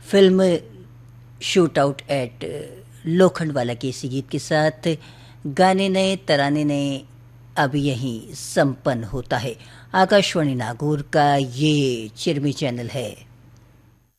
Film shoot out at Lokhandwala के इसी गीत के साथ गाने नए तराने नए अब यहीं संपन्न होता है। आकाशवाणी नागौर का ये चिरमी चैनल है।